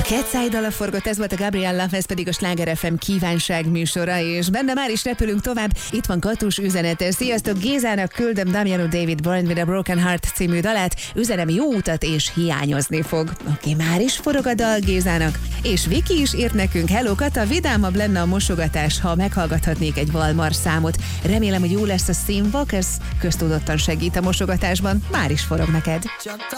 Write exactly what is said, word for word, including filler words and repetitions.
Cat's dala forgott, ez volt a Gabriel Love, ez pedig a Sláger ef em kívánság műsora, és benne már is repülünk tovább. Itt van Katus üzenete. Sziasztok, Gézának küldöm Damiano David Born with a Broken Heart című dalát. Üzenem jó utat és hiányozni fog. Oké, már is forog a dal Gézának. És Viki is írt nekünk, hello Kata, vidámabb lenne a mosogatás, ha meghallgathatnék egy Valmar számot. Remélem, hogy jó lesz a színvak, ez köztudottan segít a mosogatásban. Már is forog neked.